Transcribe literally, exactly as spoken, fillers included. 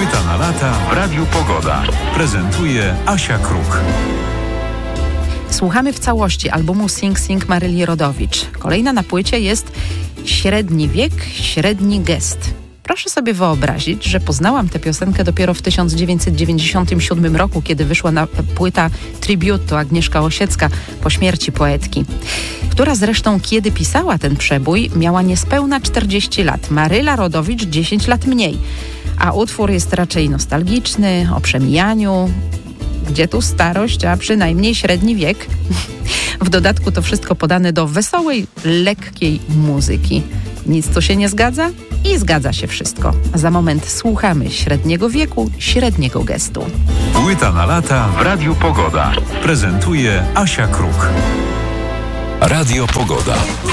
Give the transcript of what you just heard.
Płyta na lata w Radiu Pogoda. Prezentuje Asia Kruk. Słuchamy w całości albumu Sing Sing Maryli Rodowicz. Kolejna na płycie jest Średni wiek, średni gest. Proszę sobie wyobrazić, że poznałam tę piosenkę dopiero w tysiąc dziewięćset dziewięćdziesiątym siódmym roku, kiedy wyszła na płyta Tributo Agnieszka Osiecka po śmierci poetki, która zresztą, kiedy pisała ten przebój, miała niespełna czterdzieści lat. Maryla Rodowicz dziesięć lat mniej, a utwór jest raczej nostalgiczny, o przemijaniu. Gdzie tu starość, a przynajmniej średni wiek. W dodatku to wszystko podane do wesołej, lekkiej muzyki. Nic tu się nie zgadza i zgadza się wszystko. Za moment słuchamy średniego wieku, średniego gestu. Płyta na lata w Radiu Pogoda. Prezentuje Asia Kruk. Radio Pogoda.